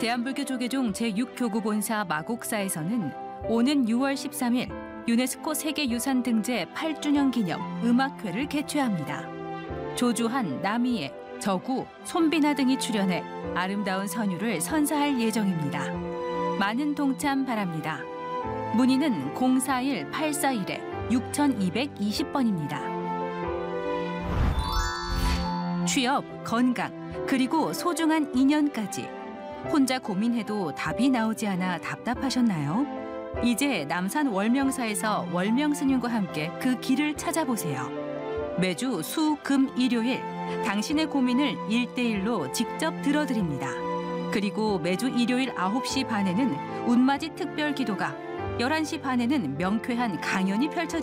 대한불교조계종 제6교구 본사 마곡사에서는 오는 6월 13일 유네스코 세계유산 등재 8주년 기념 음악회를 개최합니다. 조주한, 남이애, 저구, 손비나 등이 출연해 아름다운 선율을 선사할 예정입니다. 많은 동참 바랍니다. 문의는 041-841-6220번입니다. 취업, 건강, 그리고 소중한 인연까지 혼자 고민해도 답이 나오지 않아 답답하셨나요? 이제 남산 월명사에서 월명스님과 함께 그 길을 찾아보세요. 매주 수, 금, 일요일 당신의 고민을 1대1로 직접 들어드립니다. 그리고 매주 일요일 9시 반에는 운맞이 특별 기도가, 11시 반에는 명쾌한 강연이 펼쳐집니다.